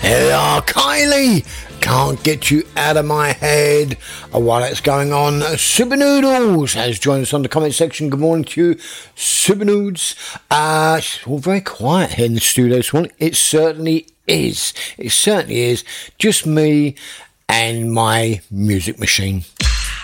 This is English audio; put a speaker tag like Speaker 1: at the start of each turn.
Speaker 1: Here are Kylie, Can't Get You Out of My Head. While that's going on, Super Noodles has joined us on the comment section. Good morning to you, Super Noodles. It's all very quiet here in the studio this morning. It certainly is. It certainly is. Just me and my music machine.